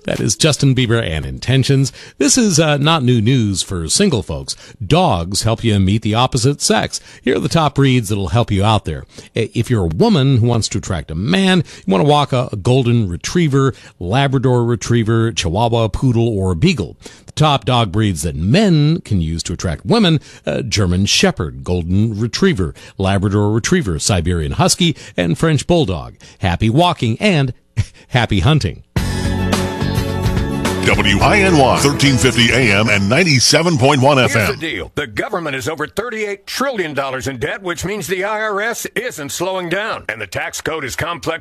That is Justin Bieber and Intentions. This is not new news for single folks. Dogs help you meet the opposite sex. Here are the top breeds that'll help you out there. If you're a woman who wants to attract a man, you want to walk a golden retriever, Labrador retriever, Chihuahua, poodle, or beagle. The top dog breeds that men can use to attract women, German Shepherd, golden retriever, Labrador retriever, Siberian husky, and French bulldog. Happy walking and happy hunting. WINY 1350 AM and 97.1 FM. Here's the deal. The government is over $38 trillion in debt, which means the IRS isn't slowing down. And the tax code is complex